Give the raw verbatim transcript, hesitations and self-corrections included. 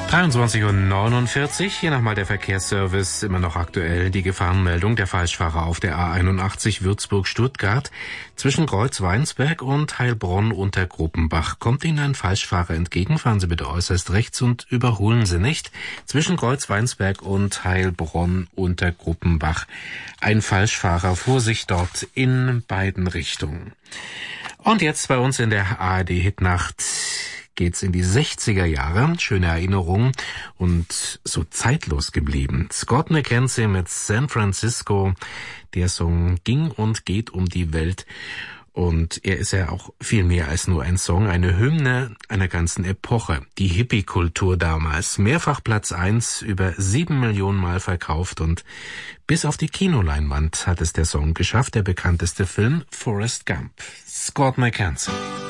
dreiundzwanzig Uhr neunundvierzig, hier nochmal der Verkehrsservice, immer noch aktuell. Die Gefahrenmeldung der Falschfahrer auf der A einundachtzig Würzburg-Stuttgart. Zwischen Kreuz-Weinsberg und Heilbronn unter Gruppenbach kommt Ihnen ein Falschfahrer entgegen. Fahren Sie bitte äußerst rechts und überholen Sie nicht. Zwischen Kreuz-Weinsberg und Heilbronn unter Gruppenbach. Ein Falschfahrer, Vorsicht dort in beiden Richtungen. Und jetzt bei uns in der A R D-Hitnacht geht's in die sechziger Jahre. Schöne Erinnerungen und so zeitlos geblieben. Scott McKenzie mit San Francisco. Der Song ging und geht um die Welt. Und er ist ja auch viel mehr als nur ein Song, eine Hymne einer ganzen Epoche. Die Hippie-Kultur damals. Mehrfach Platz eins, über sieben Millionen Mal verkauft und bis auf die Kinoleinwand hat es der Song geschafft. Der bekannteste Film Forrest Gump. Scott McKenzie.